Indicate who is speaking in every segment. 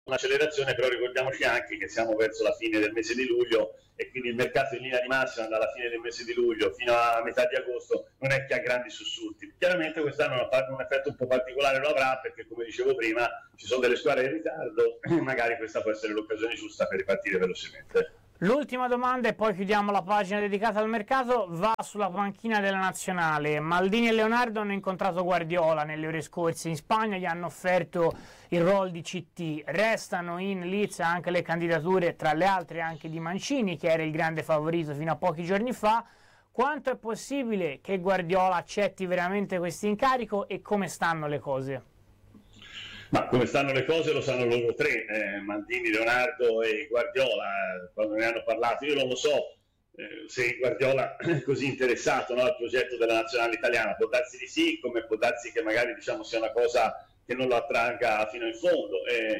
Speaker 1: un'accelerazione, però ricordiamoci anche che siamo verso la fine del mese di luglio e quindi il mercato in linea di massima dalla fine del mese di luglio fino a metà di agosto non è che ha grandi sussulti. Chiaramente quest'anno un effetto un po' particolare lo avrà, perché come dicevo prima ci sono delle squadre in ritardo e magari questa può essere l'occasione giusta per ripartire velocemente.
Speaker 2: L'ultima domanda e poi chiudiamo la pagina dedicata al mercato, va sulla panchina della nazionale. Maldini e Leonardo hanno incontrato Guardiola nelle ore scorse in Spagna, gli hanno offerto il ruolo di CT, restano in lizza anche le candidature, tra le altre anche di Mancini, che era il grande favorito fino a pochi giorni fa. Quanto è possibile che Guardiola accetti veramente questo incarico e come stanno le cose?
Speaker 1: Ma come stanno le cose lo sanno loro tre, Maldini, Leonardo e Guardiola, quando ne hanno parlato. Io non lo so se Guardiola è così interessato, no, al progetto della nazionale italiana. Può darsi di sì, come può darsi che magari sia una cosa che non lo attragga fino in fondo.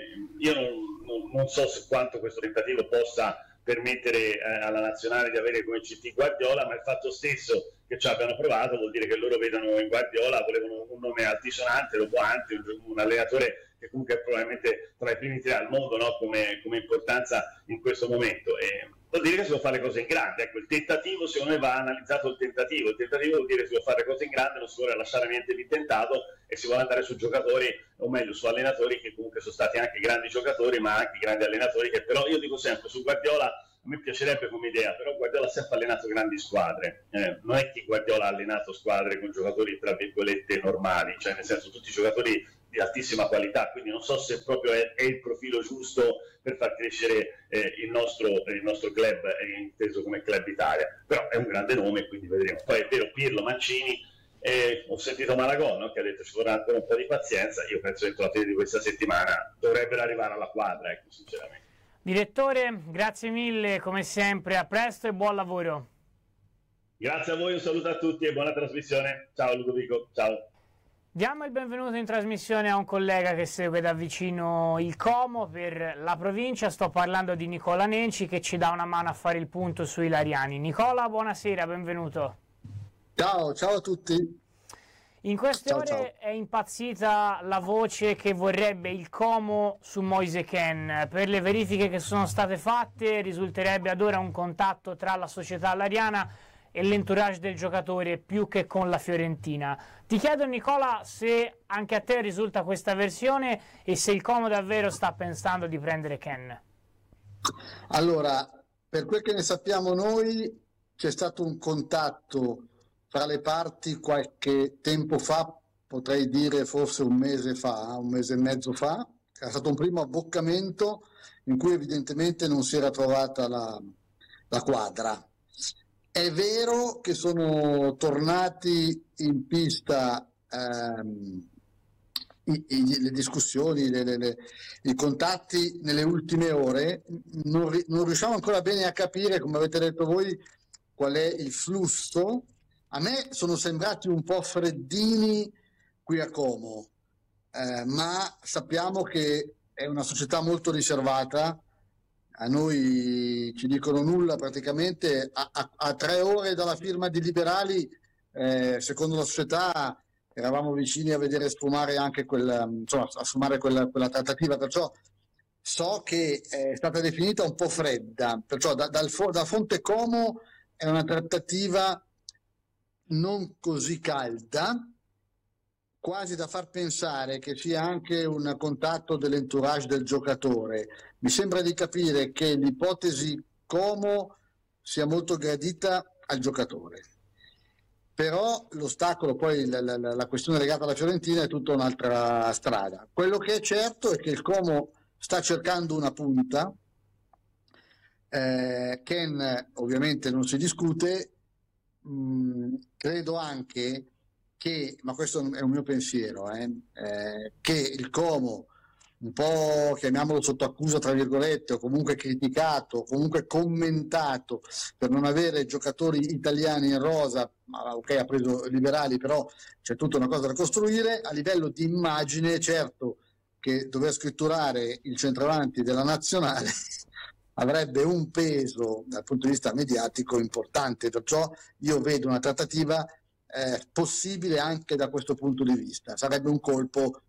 Speaker 1: Io non so quanto questo tentativo possa permettere alla nazionale di avere come CT Guardiola, ma il fatto stesso che ci abbiano provato vuol dire che loro vedono in Guardiola, volevano un nome altisonante, roboante, un allenatore che comunque è probabilmente tra i primi tre al mondo, no? come importanza in questo momento. Vuol dire che si può fare cose in grande. Ecco, il tentativo, secondo me, va analizzato il tentativo vuol dire che si può fare cose in grande, non si vuole lasciare niente di intentato e si vuole andare su giocatori, o meglio su allenatori che comunque sono stati anche grandi giocatori ma anche grandi allenatori, che però io dico sempre su Guardiola, a me piacerebbe come idea, però Guardiola ha sempre allenato grandi squadre, non è che Guardiola ha allenato squadre con giocatori tra virgolette normali, cioè nel senso tutti giocatori di altissima qualità, quindi non so se proprio è il profilo giusto per far crescere il nostro club, inteso come Club Italia, però è un grande nome, quindi vedremo. Poi è vero, Pirlo, Mancini, ho sentito Malagò, no, che ha detto ci vorrà ancora un po' di pazienza. Io penso che entro la fine di questa settimana dovrebbero arrivare alla quadra, ecco, sinceramente.
Speaker 2: Direttore, grazie mille, come sempre, a presto e buon lavoro.
Speaker 1: Grazie a voi, un saluto a tutti e buona trasmissione. Ciao Ludovico, ciao.
Speaker 2: Diamo il benvenuto in trasmissione a un collega che segue da vicino il Como per la provincia. Sto parlando di Nicola Nenci, che ci dà una mano a fare il punto sui Lariani. Nicola, buonasera, benvenuto.
Speaker 3: Ciao a tutti.
Speaker 2: In queste ore è impazzita la voce che vorrebbe il Como su Moise Kean. Per le verifiche che sono state fatte risulterebbe ad ora un contatto tra la società lariana e l'entourage del giocatore più che con la Fiorentina. Ti chiedo, Nicola, se anche a te risulta questa versione e se il Como davvero sta pensando di prendere Kean.
Speaker 3: Allora, per quel che ne sappiamo noi, c'è stato un contatto tra le parti qualche tempo fa, potrei dire forse un mese e mezzo fa. Era stato un primo abboccamento in cui evidentemente non si era trovata la quadra. È vero che sono tornati in pista le discussioni, i contatti nelle ultime ore. Non riusciamo ancora bene a capire, come avete detto voi, qual è il flusso. A me sono sembrati un po' freddini qui a Como, ma sappiamo che è una società molto riservata. A noi ci dicono nulla praticamente. A 3 ore dalla firma di Liberali, secondo la società, eravamo vicini a vedere sfumare anche quella trattativa, perciò so che è stata definita un po' fredda, perciò da fonte Como è una trattativa non così calda, quasi da far pensare che sia anche un contatto dell'entourage del giocatore. Mi sembra di capire che l'ipotesi Como sia molto gradita al giocatore, però l'ostacolo, poi la questione legata alla Fiorentina, è tutta un'altra strada. Quello che è certo è che il Como sta cercando una punta. Kean ovviamente non si discute. Credo anche che, ma questo è un mio pensiero, che il Como, un po' chiamiamolo sotto accusa tra virgolette, o comunque criticato, comunque commentato per non avere giocatori italiani in rosa, ma ok, ha preso Liberali, però c'è tutta una cosa da costruire a livello di immagine. Certo che dover scritturare il centravanti della nazionale avrebbe un peso dal punto di vista mediatico importante, perciò io vedo una trattativa possibile anche da questo punto di vista. Sarebbe un colpo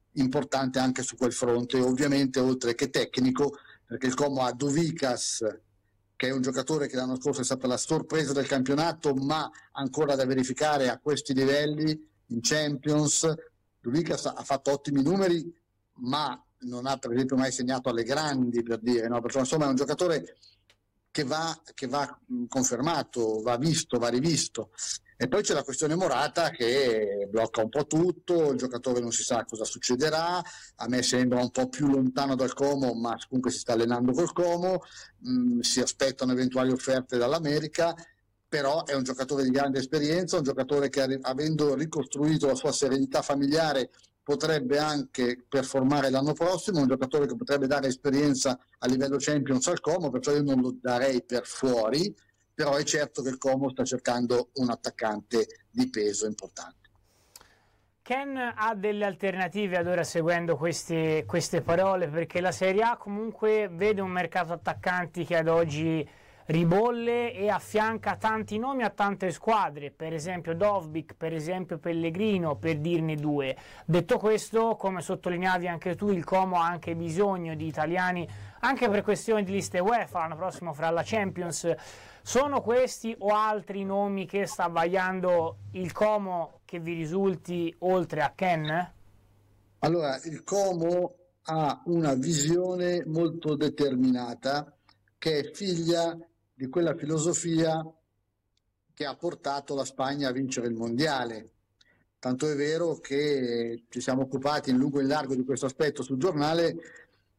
Speaker 3: importante anche su quel fronte, ovviamente oltre che tecnico, perché il Como ha Duvicas, che è un giocatore che l'anno scorso è stata la sorpresa del campionato, ma ancora da verificare a questi livelli in Champions. Duvicas ha fatto ottimi numeri, ma non ha per esempio mai segnato alle grandi, per dire, no? Perché insomma è un giocatore che va confermato, va visto, va rivisto. E poi c'è la questione Morata che blocca un po' tutto, il giocatore non si sa cosa succederà, a me sembra un po' più lontano dal Como, ma comunque si sta allenando col Como, si aspettano eventuali offerte dall'America, però è un giocatore di grande esperienza, un giocatore che avendo ricostruito la sua serenità familiare potrebbe anche performare l'anno prossimo, un giocatore che potrebbe dare esperienza a livello Champions al Como, perciò io non lo darei per fuori, però è certo che il Como sta cercando un attaccante di peso importante.
Speaker 2: Ken ha delle alternative ad ora seguendo queste parole, perché la Serie A comunque vede un mercato attaccanti che ad oggi ribolle e affianca tanti nomi a tante squadre, per esempio Dovbyk, per esempio Pellegrino, per dirne due. Detto questo, come sottolineavi anche tu, il Como ha anche bisogno di italiani anche per questioni di liste UEFA l'anno prossimo fra la Champions. Sono questi o altri nomi che sta vagliando il Como che vi risulti oltre a Ken?
Speaker 3: Allora, il Como ha una visione molto determinata che è figlia di quella filosofia che ha portato la Spagna a vincere il mondiale. Tanto è vero che ci siamo occupati in lungo e in largo di questo aspetto sul giornale,